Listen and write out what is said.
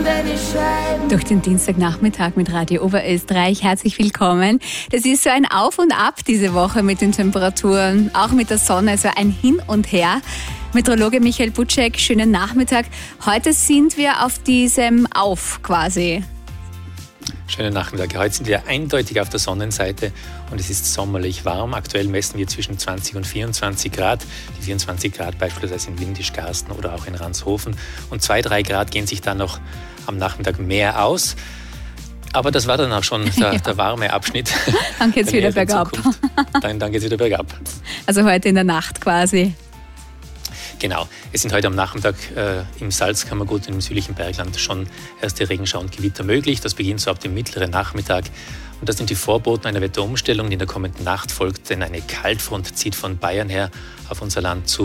Durch den Dienstagnachmittag mit Radio Oberösterreich. Herzlich willkommen. Das ist so ein Auf und Ab diese Woche mit den Temperaturen, auch mit der Sonne, so ein Hin und Her. Meteorologe Michael Butschek, schönen Nachmittag. Heute sind wir auf diesem Auf quasi. Schönen Nachmittag. Heute sind wir eindeutig auf der Sonnenseite und es ist sommerlich warm. Aktuell messen wir zwischen 20 und 24 Grad. Die 24 Grad beispielsweise in Windischgarsten oder auch in Ranshofen. Und 2-3 Grad gehen sich dann noch am Nachmittag mehr aus. Aber das war dann auch schon der warme Abschnitt. Dann geht es wieder bergab. Dann geht es wieder bergab. Also heute in der Nacht quasi. Genau, es sind heute am Nachmittag im Salzkammergut und im südlichen Bergland schon erste Regenschauer und Gewitter möglich. Das beginnt so ab dem mittleren Nachmittag. Und das sind die Vorboten einer Wetterumstellung, die in der kommenden Nacht folgt, denn eine Kaltfront zieht von Bayern her auf unser Land zu.